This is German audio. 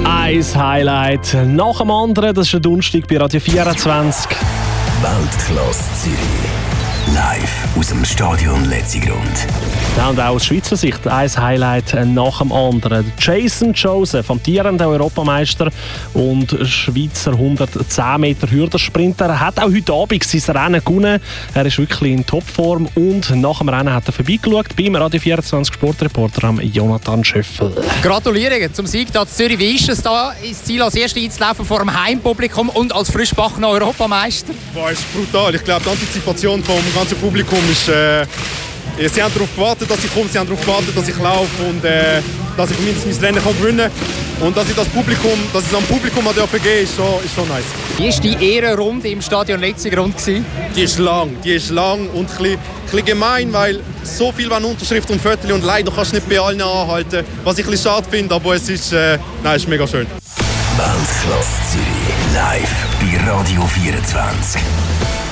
Ein Highlight nach dem anderen, das ist der Donnerstag bei Radio 24. Weltklasse Zürich. Live aus dem Stadion Letzigrund. Ja, und auch aus Schweizer Sicht ein Highlight nach dem anderen. Jason Joseph, amtierender Europameister und Schweizer 110 Meter Hürdensprinter, hat auch heute Abend sein Rennen gewonnen. Er ist wirklich in Topform und nach dem Rennen hat er vorbeigeschaut beim Radio 24 Sportreporter Jonathan Schöffel. Gratuliere zum Sieg da in Zürich. Wie ist es da, ins Ziel als Erster einzulaufen vor dem Heimpublikum und als frischbackener Europameister? Boah, ist brutal. Ich glaube, die Antizipation vom ganzen Publikum ist... sie haben darauf gewartet, dass ich komme, sie haben darauf gewartet, dass ich laufe und dass ich mindestens mein Rennen gewinnen kann. Und dass es am Publikum geben ist schon nice. Wie war die Ehrenrunde im Stadion Letzigrund? Die ist lang und ein bisschen gemein, weil so viel waren Unterschriften und Fotos und leider kannst du nicht bei allen anhalten, was ich ein bisschen schade finde, aber es ist mega schön. Weltklasse Zürich, live bei Radio 24.